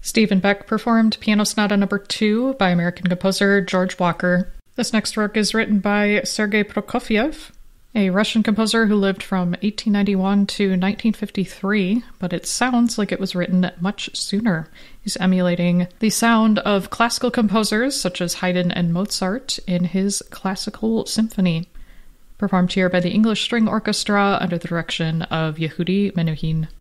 Stephen Beck performed Piano Sonata No. 2 by American composer George Walker. This next work is written by Sergei Prokofiev, a Russian composer who lived from 1891 to 1953, but it sounds like it was written much sooner. He's emulating the sound of classical composers such as Haydn and Mozart in his classical symphony, performed here by the English String Orchestra under the direction of Yehudi Menuhin.